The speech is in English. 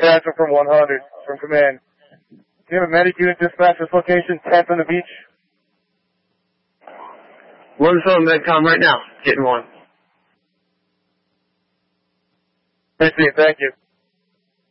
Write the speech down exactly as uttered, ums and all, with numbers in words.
Castle from one hundred, from command. Do you have a medic unit dispatch this location, tenth on the beach? One's on Medcom right now. Getting one. Appreciate it, thank you.